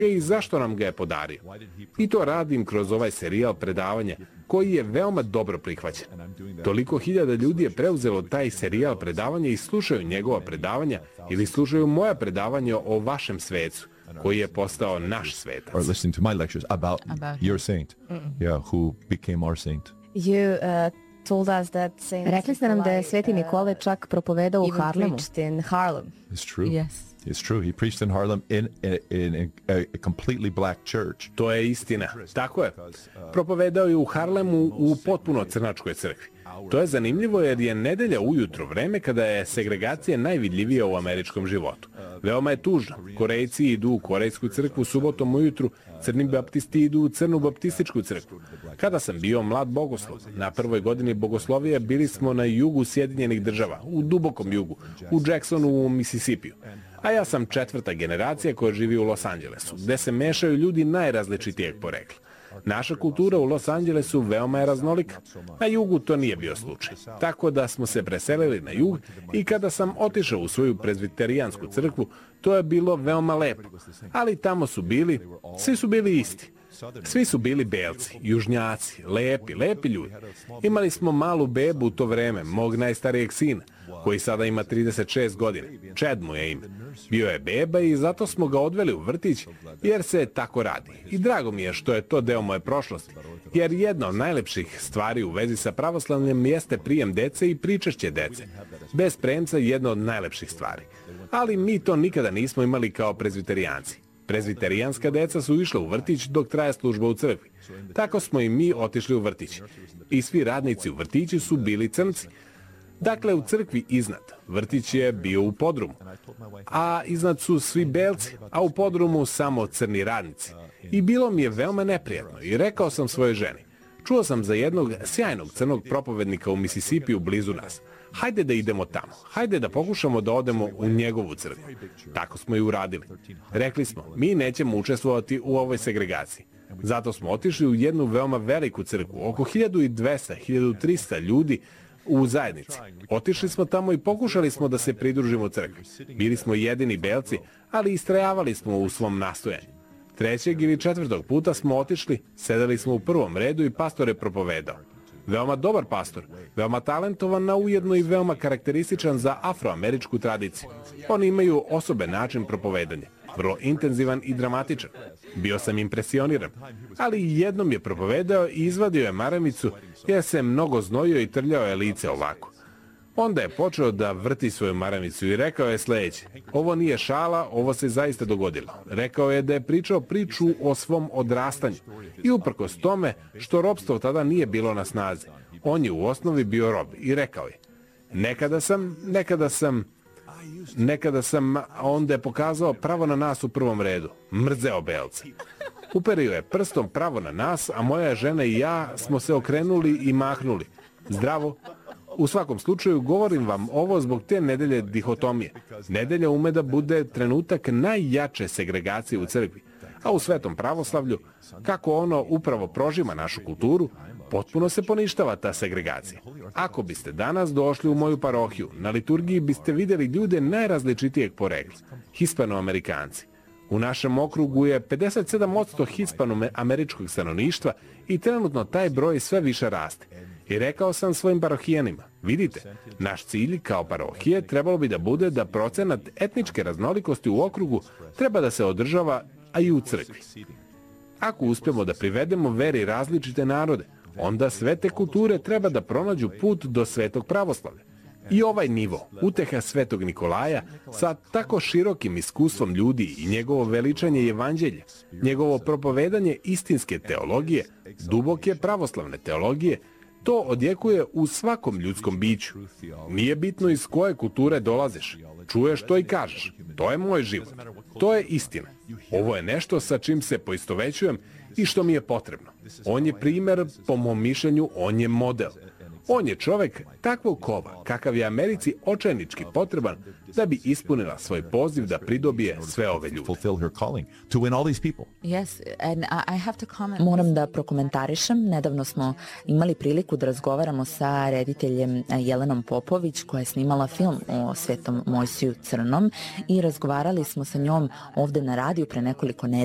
i zašto nam ga je podario. I to radim kroz ovaj serijal predavanja koji je veoma dobro prihvaćen. Toliko hiljada ljudi je preuzelo taj serijal predavanja i slušaju njegova predavanja ili slušaju moja predavanja o vašem svecu, koji je postao naš svetac. Or listening to my lectures about your saint. Yeah, who became our saint. Rekli ste nam da je Sveti Nikole čak propovedao u Harlemu. It's true. Yes. It's true. He preached in Harlem in a completely black church. To je istina. Tako je. Propovedao je u Harlemu u potpuno crnačkoj crkvi. To je zanimljivo jer je nedelja ujutro vreme kada je segregacija najvidljivija u američkom životu. Veoma je tužno. Korejci idu u korejsku crkvu subotom ujutru, crni baptisti idu u crnu baptističku crkvu. Kada sam bio mlad bogoslov, na prvoj godini bogoslovija bili smo na jugu Sjedinjenih država, u dubokom jugu, u Jacksonu u Mississippiju. A ja sam 4. generacija koja živi u Los Angelesu, gde se mešaju ljudi najrazličitijeg porekla. Naša kultura u Los Angelesu veoma je raznolika. Na jugu to nije bio slučaj. Tako da smo se preselili na jug i kada sam otišao u svoju prezbiterijansku crkvu, to je bilo veoma lepo. Ali tamo su bili, svi su bili isti. Svi su bili belci, južnjaci, lepi ljudi. Imali smo malu bebu u to vreme, mog najstarijeg sina, koji sada ima 36 godina. Chad mu je ime. Bio je beba i zato smo ga odveli u vrtić, jer se tako radi. I drago mi je što je to deo moje prošlosti, jer jedna od najlepših stvari u vezi sa pravoslavljem jeste prijem dece i pričašće dece. Bez premca je jedna od najlepših stvari. Ali mi to nikada nismo imali kao prezbiterijanci. Prezbiterijanska deca su išla u vrtić dok traje služba u crkvi. Tako smo i mi otišli u vrtić. I svi radnici u vrtiću su bili crnci. Dakle, u crkvi iznad. Vrtić je bio u podrumu. A iznad su svi belci, a u podrumu samo crni radnici. I bilo mi je veoma neprijatno i rekao sam svojoj ženi. Čuo sam za jednog sjajnog crnog propovednika u Mississippiju blizu nas. Hajde da idemo tamo. Hajde da pokušamo da odemo u njegovu crkvu. Tako smo i uradili. Rekli smo, mi nećemo učestvovati u ovoj segregaciji. Zato smo otišli u jednu veoma veliku crkvu, oko 1200-1300 ljudi u zajednici. Otišli smo tamo i pokušali smo da se pridružimo crkvi. Bili smo jedini belci, ali istrajavali smo u svom nastojanju. 3. ili 4. puta smo otišli, sedeli smo u prvom redu i pastor je propovedao. Veoma dobar pastor, veoma talentovan, a ujedno i veoma karakterističan za afroameričku tradiciju. Oni imaju osoben način propovedanja, vrlo intenzivan i dramatičan. Bio sam impresioniran, ali jednom je propovedao i izvadio je maramicu jer se mnogo znojio i trljao je lice ovako. Onda je počeo da vrti svoju maramicu i rekao je sljedeće. Ovo nije šala, ovo se zaista dogodilo. Rekao je da je pričao priču o svom odrastanju. I uprkos tome što ropstvo tada nije bilo na snazi. On je u osnovi bio rob i rekao je. Nekada sam, a onda je pokazao pravo na nas u prvom redu. Mrzeo belce. Uperio je prstom pravo na nas, a moja žena i ja smo se okrenuli i mahnuli. Zdravo. U svakom slučaju, govorim vam ovo zbog te nedelje dihotomije. Nedelja ume da bude trenutak najjače segregacije u crkvi, a u svetom pravoslavlju, kako ono upravo prožima našu kulturu, potpuno se poništava ta segregacija. Ako biste danas došli u moju parohiju, na liturgiji biste vidjeli ljude najrazličitijeg porekla, hispanoamerikanci. U našem okrugu je 57% hispanoameričkog stanovništva i trenutno taj broj sve više raste. I rekao sam svojim parohijanima, vidite, naš cilj kao parohije trebalo bi da bude da procenat etničke raznolikosti u okrugu treba da se održava, a i u crkvi. Ako uspemo da privedemo veri različite narode, onda sve te kulture treba da pronađu put do svetog pravoslavlja. I ovaj nivo, uteha svetog Nikolaja, sa tako širokim iskustvom ljudi i njegovo veličanje evanđelja, njegovo propovedanje istinske teologije, duboke pravoslavne teologije, to odjekuje u svakom ljudskom biću. Nije bitno iz koje kulture dolaziš. Čuješ to i kažeš. To je moj život. To je istina. Ovo je nešto sa čim se poistovećujem i što mi je potrebno. On je primer, po mom mišljenju, on je model. On je čovjek takvog kova, kakav je Americi očajnički potreban da bi ispunila svoj poziv da pridobije sve ove ljude. Moram da prokomentarišem. Nedavno smo imali priliku da razgovaramo sa rediteljem Jelenom Popović, koja je snimala film o Svetom Mojsiju Crnom, i razgovarali smo sa njom ovde na radiju pre nekoliko nedelja